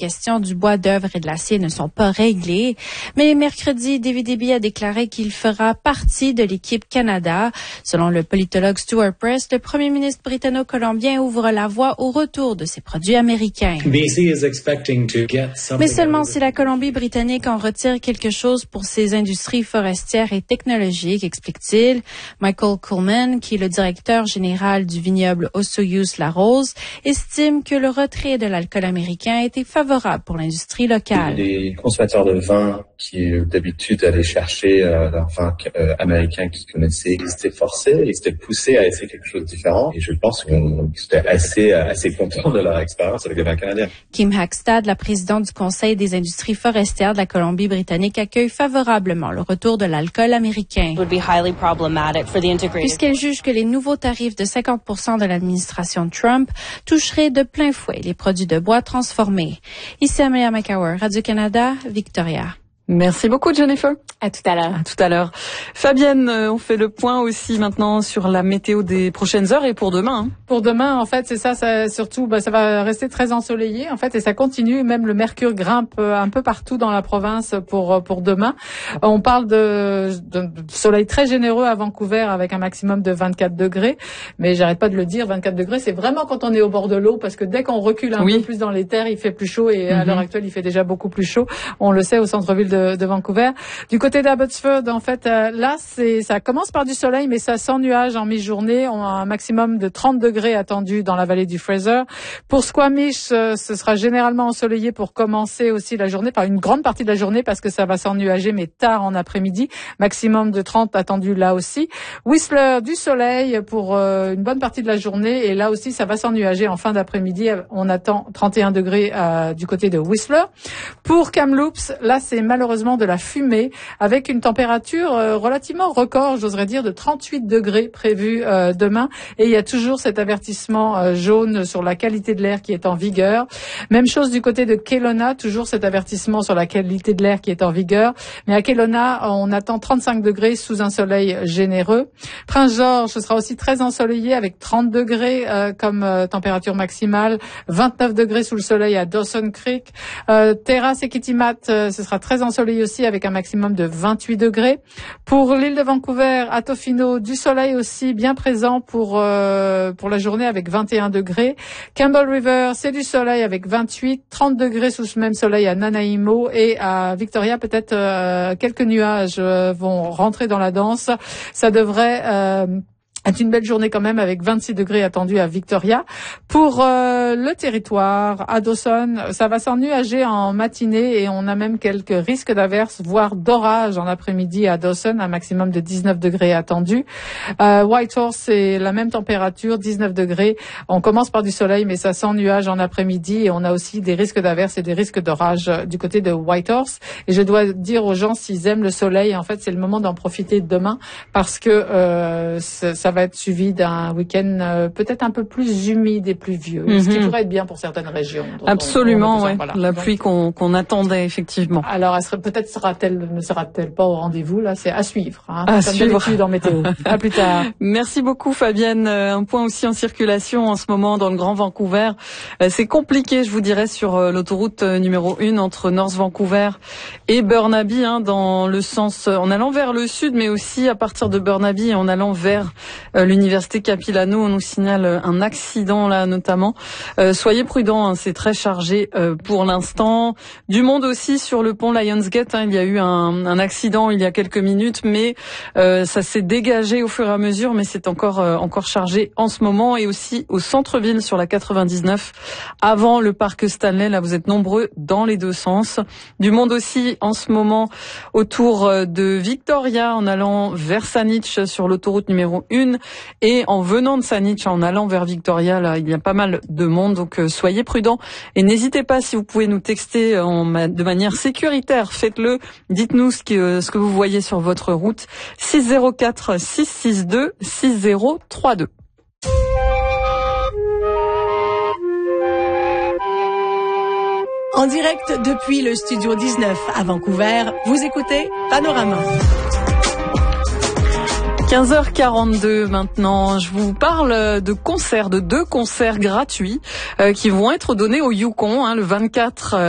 questions du bois d'œuvre et de l'acier ne sont pas réglées. Mais mercredi, David Eby a déclaré qu'il fera partie de l'équipe Canada. Selon le politologue Stuart Press, le premier ministre britanno-colombien ouvre la voie au retour de ces produits américains. Mais seulement si la Colombie-Britannique en retire quelque chose pour ses industries forestières et technologiques, explique-t-il. Michael Coleman, qui est le directeur général du vignoble Osoyoos-La Rose, estime que le retrait de l'alcool américain a été favorable pour l'industrie locale. Les consommateurs de vin qui d'habitude allaient chercher leur vin américain qu'ils connaissaient, ils étaient forcés, ils étaient poussés à essayer quelque chose de différent. Et je pense qu'ils étaient assez contents de leur expérience avec le vin canadien. Kim Hackstad, la présidente du Conseil des industries forestières de la Colombie-Britannique, accueille favorablement le retour de l'alcool américain. Puisqu'elle juge que les nouveaux tarifs de 50% de l'administration Trump toucheraient de plein fouet les produits de bois transformés. Ici Amelia McCower, Radio-Canada, Victoria. Merci beaucoup, Jennifer. À tout à l'heure. À tout à l'heure. Fabienne, on fait le point aussi maintenant sur la météo des prochaines heures et pour demain. Pour demain, en fait, c'est ça surtout, ça va rester très ensoleillé, en fait, et ça continue. Même le mercure grimpe un peu partout dans la province pour demain. On parle de soleil très généreux à Vancouver avec un maximum de 24 degrés. Mais j'arrête pas de le dire, 24 degrés, c'est vraiment quand on est au bord de l'eau, parce que dès qu'on recule un peu plus dans les terres, il fait plus chaud et à l'heure actuelle, il fait déjà beaucoup plus chaud. On le sait au centre-ville de Vancouver. Du côté d'Abbotsford, en fait, là, ça commence par du soleil, mais ça sent nuage en mi-journée. On a un maximum de 30 degrés attendu dans la vallée du Fraser. Pour Squamish, ce sera généralement ensoleillé pour commencer aussi la journée, par une grande partie de la journée, parce que ça va s'ennuager, mais tard en après-midi. Maximum de 30 attendu là aussi. Whistler, du soleil pour une bonne partie de la journée, et là aussi, ça va s'ennuager en fin d'après-midi. On attend 31 degrés du côté de Whistler. Pour Kamloops, là, c'est malheureusement de la fumée, avec une température relativement record, j'oserais dire, de 38 degrés prévu demain. Et il y a toujours cet avertissement jaune sur la qualité de l'air qui est en vigueur. Même chose du côté de Kelowna, toujours cet avertissement sur la qualité de l'air qui est en vigueur. Mais à Kelowna, on attend 35 degrés sous un soleil généreux. Prince-Georges, ce sera aussi très ensoleillé avec 30 degrés comme température maximale, 29 degrés sous le soleil à Dawson Creek. Terrace et Kitimat, ce sera très ensoleillé aussi avec un maximum de 28 degrés. Pour l'île de Vancouver, à Tofino, du soleil aussi bien présent pour la journée avec 21 degrés. Campbell River, c'est du soleil avec 28, 30 degrés sous ce même soleil à Nanaimo, et à Victoria, peut-être quelques nuages vont rentrer dans la danse. Ça devrait c'est une belle journée quand même avec 26 degrés attendus à Victoria. Pour le territoire, à Dawson, ça va s'ennuager en matinée et on a même quelques risques d'averses, voire d'orage en après-midi à Dawson, un maximum de 19 degrés attendu. Whitehorse, c'est la même température, 19 degrés. On commence par du soleil, mais ça s'ennuage en après-midi et on a aussi des risques d'averses et des risques d'orage du côté de Whitehorse. Et je dois dire aux gens, s'ils aiment le soleil, en fait, c'est le moment d'en profiter demain parce que ça va être suivi d'un week-end peut-être un peu plus humide et pluvieux, ce qui pourrait être bien pour certaines régions. Absolument, oui. Voilà. La pluie qu'on attendait effectivement. Alors, ne sera-t-elle pas au rendez-vous là? C'est à suivre. À suivre. En météo. À plus tard. Merci beaucoup, Fabienne. Un point aussi en circulation en ce moment dans le Grand Vancouver. C'est compliqué, je vous dirais, sur l'autoroute numéro 1 entre North Vancouver et Burnaby, dans le sens en allant vers le sud, mais aussi à partir de Burnaby et en allant vers l'université Capilano. On nous signale un accident là notamment. Soyez prudents, c'est très chargé pour l'instant. Du monde aussi sur le pont Lionsgate. Il y a eu un accident il y a quelques minutes, mais ça s'est dégagé au fur et à mesure, mais c'est encore chargé en ce moment. Et aussi au centre-ville sur la 99, avant le parc Stanley. Là, vous êtes nombreux dans les deux sens. Du monde aussi en ce moment autour de Victoria en allant vers Saanich sur l'autoroute numéro 1 et en venant de Saanich en allant vers Victoria. Là, il y a pas mal de monde, donc soyez prudents et n'hésitez pas, si vous pouvez nous texter de manière sécuritaire, faites-le. Dites-nous ce que vous voyez sur votre route. 604 662 6032. En direct depuis le Studio 19 à Vancouver, vous écoutez Panorama. 15h42 maintenant, je vous parle de deux concerts gratuits qui vont être donnés au Yukon le 24